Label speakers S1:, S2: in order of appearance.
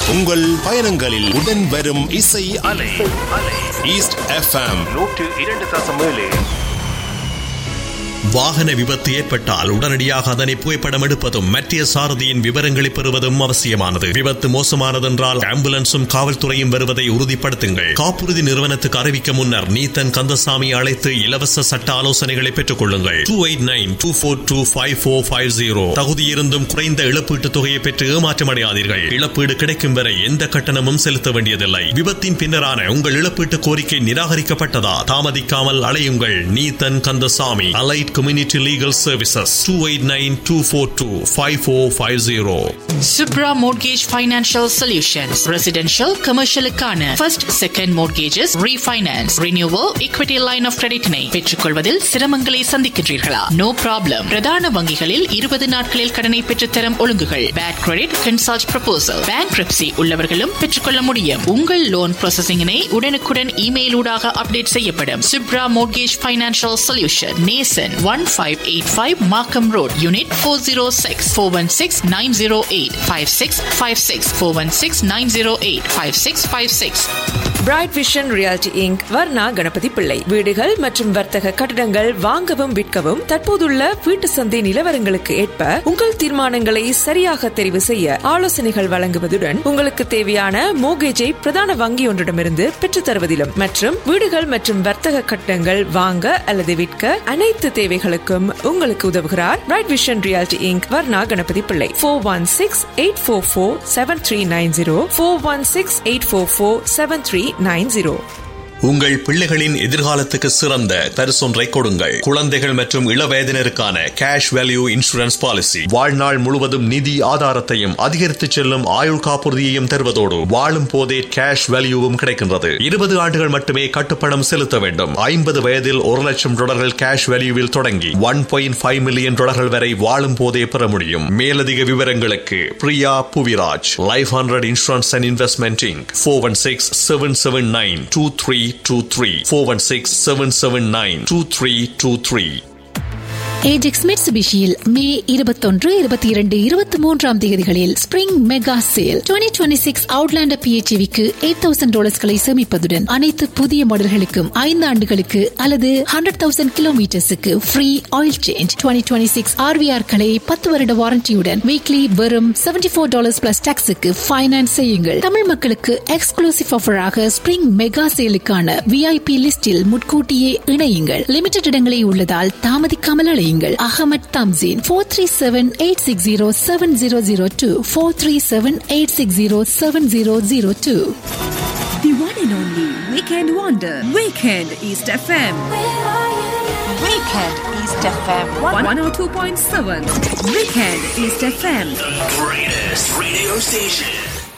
S1: உங்கள் பயணங்களில் உடன் வரும் இசை அலை. East FM 102.7.
S2: வாகன விபத்து ஏற்பட்டால் உடனடியாக அதனை புகைப்படம் எடுப்பதும் மற்ற சாரதியின் விவரங்களை பெறுவதும் அவசியமானது. விபத்து மோசமானதென்றால் ஆம்புலன்ஸும் காவல்துறையும் வருவதை உறுதிப்படுத்துங்கள். காப்புறுதி நிறுவனத்துக்கு அறிவிக்க முன்னர் நீத்தன் கந்தசாமி அழைத்து இலவச சட்ட ஆலோசனைகளை பெற்றுக் கொள்ளுங்கள். 2892425450. தகுதியிருந்தும் குறைந்த இழப்பீட்டுத் தொகையை பெற்று ஏமாற்றமடையாதீர்கள். இழப்பீடு கிடைக்கும் வரை எந்த கட்டணமும் செலுத்த வேண்டியதில்லை. விபத்தின் பின்னரான உங்கள் இழப்பீட்டு கோரிக்கை நிராகரிக்கப்பட்டதா? தாமதிக்காமல் அலையுங்கள். Neethan Kandasamy, Allied Community Legal Services, 2892425450.
S3: Subra Mortgage Financial Solutions. Residential, commercial-க்கான first, second mortgages, refinance, renewal, equity line of credit-னை பெற்றுக்கொள்வதில் சிரமங்களை சந்திக்கின்றீர்களா? No problem. பிரதான வங்கிகளில் 20 நாட்களில் கடனை பெற்றுத்தரும் ஒழுங்குகள். Bad credit, consult proposal. Bankruptcy உள்ளவர்களும் பெற்றுக்கொள்ள முடியும். உங்கள் லோன் ப்ராசஸிங்கினை உடனுக்குடன் இமெயில் ஊடாக அப்டேட் செய்யப்படும். Subra Mortgage Financial Solution, Nason 1585 Markham Road, Unit 406, 416-908-5656, 416-908-5656.
S4: Bright Vision Realty Inc. Varna Ganapathi பிள்ளை. வீடுகள் மற்றும் வர்த்தக கட்டடங்கள் வாங்கவும் விற்கவும் தற்போதுள்ள வீட்டு சந்தை நிலவரங்களுக்கு ஏற்ப உங்கள் தீர்மானங்களை சரியாக தெரிவு செய்ய ஆலோசனைகள் வழங்குவதுடன் உங்களுக்கு தேவையான மோர்கேஜை பிரதான வங்கி ஒன்றிடமிருந்து பெற்றுத் தருவதிலும் மற்றும் வீடுகள் மற்றும் வர்த்தக கட்டடங்கள் வாங்க அல்லது விற்க அனைத்து தேவைகளுக்கும் உங்களுக்கு உதவுகிறார் Bright Vision Realty Inc. Varna Ganapathi பிள்ளை. 416-844-7390, 416-844-7390.
S2: உங்கள் பிள்ளைகளின் எதிர்காலத்துக்கு சிறந்த பரிசொன்றை கொடுங்கள். குழந்தைகள் மற்றும் இளவயதினருக்கான கேஷ் வேல்யூ இன்சூரன்ஸ் பாலிசி வாழ்நாள் முழுவதும் நிதி ஆதாரத்தையும் அதிகரித்து செல்லும் ஆயுள் காப்புறுதியையும் தருவதோடு வாழும் போதே கேஷ் வேல்யூவும் கிடைக்கின்றது. 20 ஆண்டுகள் மட்டுமே கட்டுப்பணம் செலுத்த வேண்டும். 50 வயதில் $1,00,000 கேஷ் வேல்யூவில் தொடங்கி $1.5 மில்லியன் வரை வாழும் போதே பெற முடியும். மேலதிக விவரங்களுக்கு Priya Puviraj, life 100 insurance and investment Inc. 416-779-2323, 416-779-2323.
S5: Ajax மிட்சுபிஷியில் மே 21, 22, 23 தேதிகளில் ஸ்பிரிங் மெகா சேல். 2026 அவுட்லாண்டர் PHEVக்கு $8,000 சேமிப்பதுடன் அனைத்து புதிய மாடல்களுக்கும் 5 ஆண்டுகளுக்கு அல்லது 100,000 கிலோமீட்டர்ஸுக்கு ஃப்ரீ ஆயில் சேஞ்ச். 2026 RVR-களை 10 வருட வாரண்டியுடன் வீக்லி வெறும் $74 பிளஸ் டாக்ஸுக்கு ஃபைனான்ஸ் செய்யுங்கள். தமிழ் மக்களுக்கு எக்ஸ்க்ளூசிவ் ஆஃபராக ஸ்பிரிங் மெகா சேலுக்கான VIP லிஸ்டில் முன்கூட்டியே இணையுங்கள். லிமிடெட் இடங்களே உள்ளதால் தாமதிக்காமல் அழையுங்கள். Ahmed Thamseen 437-860-7002, 437-860-7002.
S6: The one and only Weekend Wonder, Weekend East FM.
S3: Weekend East FM
S6: 102.7. Weekend East FM.
S1: The greatest radio station.